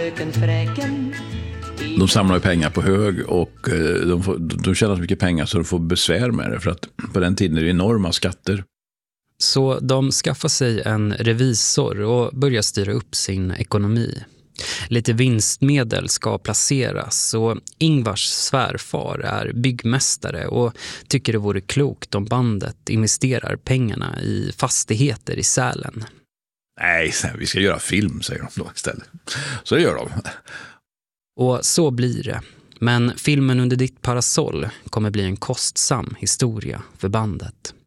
fröken Fräken. De samlar pengar på hög och de tjänar så mycket pengar så de får besvär med det. För att på den tiden är det enorma skatter. Så de skaffar sig en revisor och börjar styra upp sin ekonomi. Lite vinstmedel ska placeras och Ingvars svärfar är byggmästare och tycker det vore klokt om bandet investerar pengarna i fastigheter i Sälen. Nej, vi ska göra film, säger de då istället. Så det gör de. Och så blir det. Men filmen Under ditt parasoll kommer bli en kostsam historia för bandet.